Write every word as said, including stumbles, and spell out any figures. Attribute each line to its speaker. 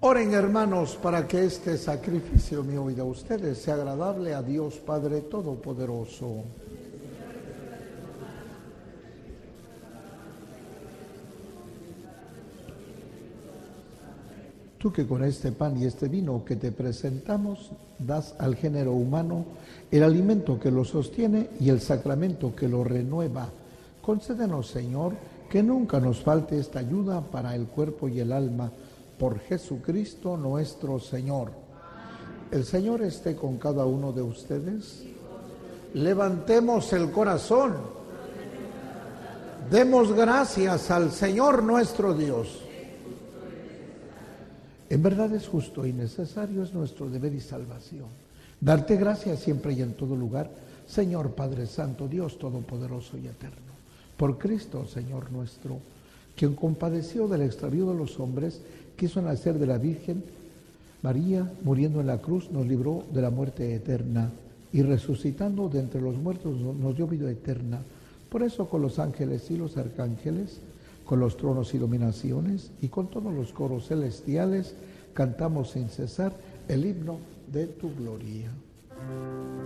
Speaker 1: Oren, hermanos, para que este sacrificio mío y de ustedes sea agradable a Dios Padre Todopoderoso. Tú que con este pan y este vino que te presentamos das al género humano el alimento que lo sostiene y el sacramento que lo renueva, concédenos, Señor, que nunca nos falte esta ayuda para el cuerpo y el alma, por Jesucristo nuestro Señor. El Señor esté con cada uno de ustedes. Levantemos el corazón. Demos gracias al Señor nuestro Dios. En verdad es justo y necesario, es nuestro deber y salvación. Darte gracias siempre y en todo lugar, Señor Padre Santo, Dios Todopoderoso y Eterno. Por Cristo, Señor nuestro, quien compadeció del extravío de los hombres, quiso nacer de la Virgen María, muriendo en la cruz, nos libró de la muerte eterna y resucitando de entre los muertos nos dio vida eterna. Por eso con los ángeles y los arcángeles, con los tronos y dominaciones y con todos los coros celestiales, cantamos sin cesar el himno de tu gloria.